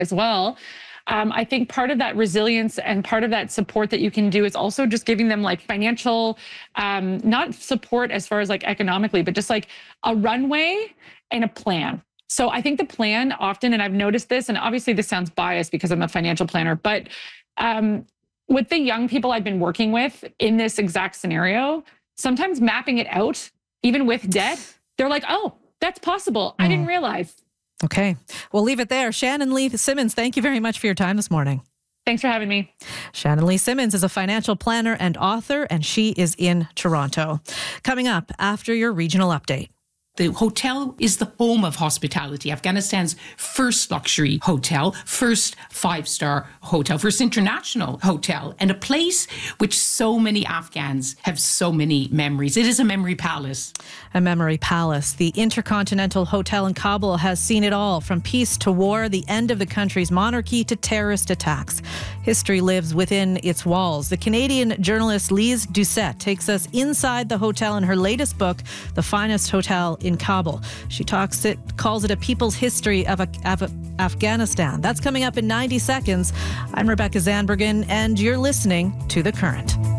as well. I think part of that resilience and part of that support that you can do is also just giving them like financial, not support as far as like economically, but just like a runway and a plan. So I think the plan often, and I've noticed this, and obviously this sounds biased because I'm a financial planner, but with the young people I've been working with in this exact scenario, sometimes mapping it out, even with debt, they're like, oh, that's possible. I didn't realize. Okay. We'll leave it there. Shannon Lee Simmons, thank you very much for your time this morning. Thanks for having me. Shannon Lee Simmons is a financial planner and author, and she is in Toronto. Coming up after your regional update. The hotel is the home of hospitality. Afghanistan's first luxury hotel, first five-star hotel, first international hotel, and a place which so many Afghans have so many memories. It is a memory palace. A memory palace. The Intercontinental Hotel in Kabul has seen it all, from peace to war, the end of the country's monarchy to terrorist attacks. History lives within its walls. The Canadian journalist Lise Doucette takes us inside the hotel in her latest book, The Finest Hotel in Kabul. She calls it a people's history of Afghanistan. That's coming up in 90 seconds. I'm Rebecca Zandbergen, and you're listening to The Current.